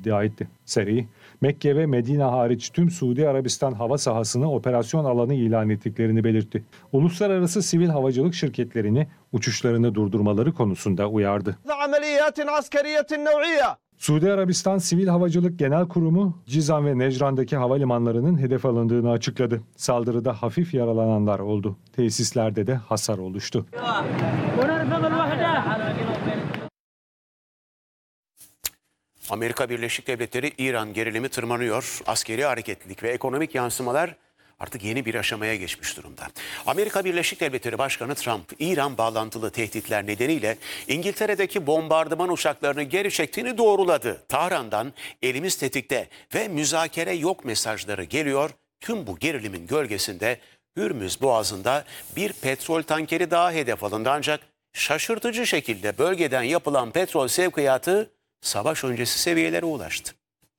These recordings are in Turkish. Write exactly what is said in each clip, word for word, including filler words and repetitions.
iddia etti. Seri, Mekke ve Medine hariç tüm Suudi Arabistan hava sahasını operasyon alanı ilan ettiklerini belirtti. Uluslararası sivil havacılık şirketlerini uçuşlarını durdurmaları konusunda uyardı. Suudi Arabistan Sivil Havacılık Genel Kurumu, Cizan ve Necran'daki havalimanlarının hedef alındığını açıkladı. Saldırıda hafif yaralananlar oldu. Tesislerde de hasar oluştu. Amerika Birleşik Devletleri İran gerilimi tırmanıyor. Askeri hareketlilik ve ekonomik yansımalar artık yeni bir aşamaya geçmiş durumda. Amerika Birleşik Devletleri Başkanı Trump, İran bağlantılı tehditler nedeniyle İngiltere'deki bombardıman uçaklarını geri çektiğini doğruladı. Tahran'dan elimiz tetikte ve müzakere yok mesajları geliyor. Tüm bu gerilimin gölgesinde Hürmüz Boğazı'nda bir petrol tankeri daha hedef alındı. Ancak şaşırtıcı şekilde bölgeden yapılan petrol sevkiyatı savaş öncesi seviyelere ulaştı.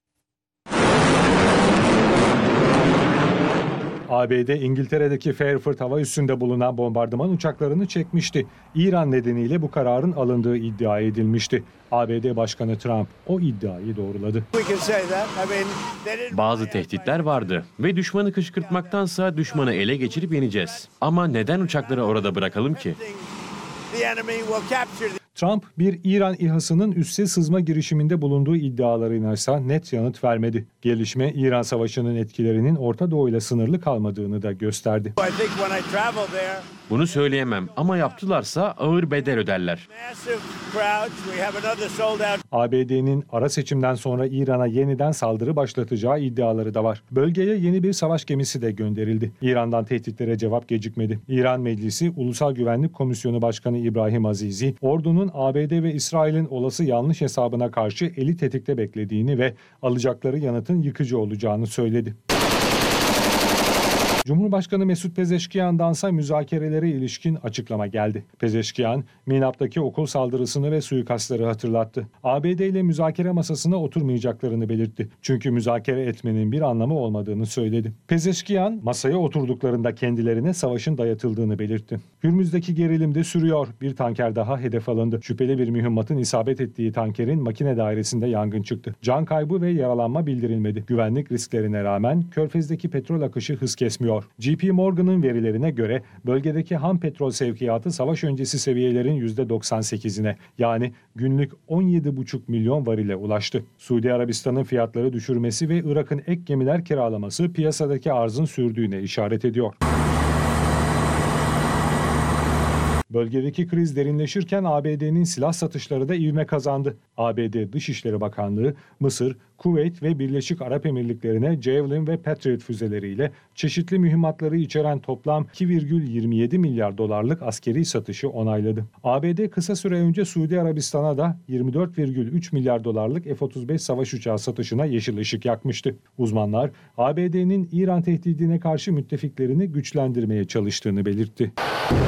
A B D, İngiltere'deki Fairford hava üssünde bulunan bombardıman uçaklarını çekmişti. İran nedeniyle bu kararın alındığı iddia edilmişti. A B D Başkanı Trump o iddiayı doğruladı. Bazı tehditler vardı ve düşmanı kışkırtmaktansa düşmanı ele geçirip yeneceğiz. Ama neden uçakları orada bırakalım ki? Trump, bir İran İHA'sının üsse sızma girişiminde bulunduğu iddialarına ise net yanıt vermedi. Gelişme, İran Savaşı'nın etkilerinin Orta Doğu ile sınırlı kalmadığını da gösterdi. Bunu söyleyemem ama yaptılarsa ağır bedel öderler. A B D'nin ara seçimden sonra İran'a yeniden saldırı başlatacağı iddiaları da var. Bölgeye yeni bir savaş gemisi de gönderildi. İran'dan tehditlere cevap gecikmedi. İran Meclisi Ulusal Güvenlik Komisyonu Başkanı İbrahim Azizi, ordunun A B D ve İsrail'in olası yanlış hesabına karşı eli tetikte beklediğini ve alacakları yanıtın yıkıcı olacağını söyledi. Cumhurbaşkanı Mesut Pezeşkiyan'dansa müzakerelere ilişkin açıklama geldi. Pezeşkiyan, Minap'taki okul saldırısını ve suikastları hatırlattı. A B D ile müzakere masasına oturmayacaklarını belirtti. Çünkü müzakere etmenin bir anlamı olmadığını söyledi. Pezeşkiyan, masaya oturduklarında kendilerine savaşın dayatıldığını belirtti. Hürmüz'deki gerilim de sürüyor. Bir tanker daha hedef alındı. Şüpheli bir mühimmatın isabet ettiği tankerin makine dairesinde yangın çıktı. Can kaybı ve yaralanma bildirilmedi. Güvenlik risklerine rağmen Körfez'deki petrol akışı hız kesmiyor. J P Morgan'ın verilerine göre bölgedeki ham petrol sevkiyatı savaş öncesi seviyelerin yüzde doksan sekizine, yani günlük on yedi buçuk milyon varile ulaştı. Suudi Arabistan'ın fiyatları düşürmesi ve Irak'ın ek gemiler kiralaması piyasadaki arzın sürdüğüne işaret ediyor. Bölgedeki kriz derinleşirken A B D'nin silah satışları da ivme kazandı. A B D Dışişleri Bakanlığı, Mısır, Kuveyt ve Birleşik Arap Emirlikleri'ne Javelin ve Patriot füzeleriyle çeşitli mühimmatları içeren toplam iki virgül yirmi yedi milyar dolarlık askeri satışı onayladı. A B D kısa süre önce Suudi Arabistan'a da yirmi dört virgül üç milyar dolarlık F otuz beş savaş uçağı satışına yeşil ışık yakmıştı. Uzmanlar, A B D'nin İran tehdidine karşı müttefiklerini güçlendirmeye çalıştığını belirtti.